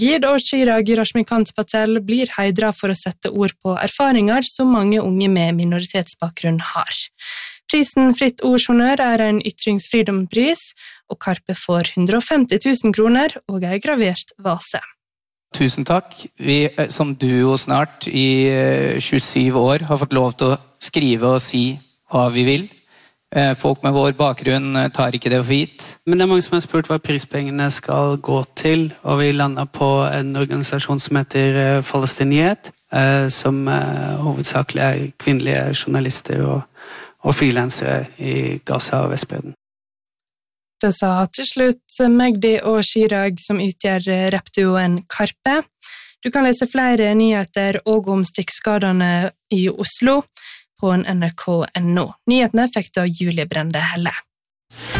Gid og Chirag Rashmikant Patel blir heidret for å sette ord på erfaringer som mange unge med minoritetsbakgrunn har. Prisen Fritt Ords Honnør en ytringsfridomspris, og Karpe får 150 000 kroner og en gravert vase. Tusen takk. Vi som duo snart i 27 år har fått lov til å skrive og si hva vi vil. Folk med vår bakgrunn tar ikke det for gitt. Men det mange som har spurt hva prispengene skal gå til, og vi landet på en organisasjon som heter Falestiniet, som hovedsakelig kvinnelige journalister og frilansere i Gaza og Vestbredden. Det sa til slutt Magdi og Chirag som utgjør rappduoen Karpe. Du kan lese flere nyheter og om stikkskadene i Oslo på NRK.no. Nyhetene fikk da Julie Brende Helle.